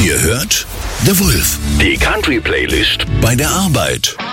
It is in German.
Ihr hört The Wolf, die Country-Playlist bei der Arbeit.